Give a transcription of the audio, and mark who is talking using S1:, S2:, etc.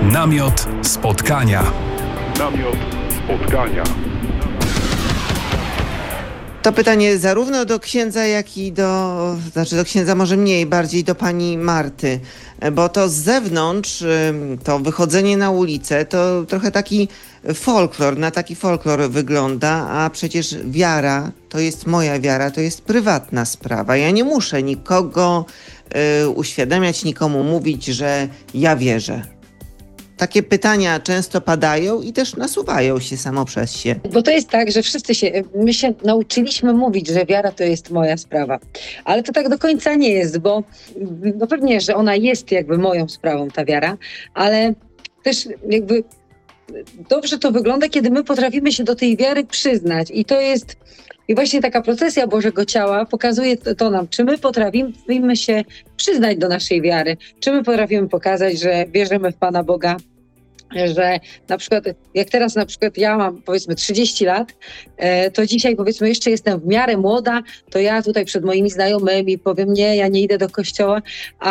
S1: Namiot spotkania.
S2: Namiot spotkania.
S3: To pytanie zarówno do księdza, jak i do księdza może mniej, bardziej do pani Marty, bo to z zewnątrz, to wychodzenie na ulicę, to trochę taki folklor, na taki folklor wygląda, a przecież wiara, to jest moja wiara, to jest prywatna sprawa. Ja nie muszę nikogo uświadamiać, nikomu mówić, że ja wierzę. Takie pytania często padają i też nasuwają się samo przez się.
S4: Bo to jest tak, że my się nauczyliśmy mówić, że wiara to jest moja sprawa. Ale to tak do końca nie jest, bo no pewnie, że ona jest jakby moją sprawą, ta wiara, ale też jakby dobrze to wygląda, kiedy my potrafimy się do tej wiary przyznać. I właśnie taka procesja Bożego Ciała pokazuje to nam, czy my potrafimy się przyznać do naszej wiary, czy my potrafimy pokazać, że wierzymy w Pana Boga, że na przykład, jak teraz na przykład ja mam powiedzmy 30 lat, to dzisiaj powiedzmy jeszcze jestem w miarę młoda, to ja tutaj przed moimi znajomymi powiem nie, ja nie idę do kościoła,